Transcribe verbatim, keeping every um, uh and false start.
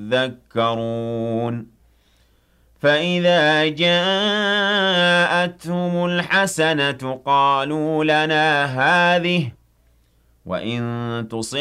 يَذَّكَّرُونَ فَإِذَا جَاءَتْهُمُ الْحَسَنَةُ قَالُوا لَنَا هَٰذِهِ ۖ وَإِن تُصِبْهُمْ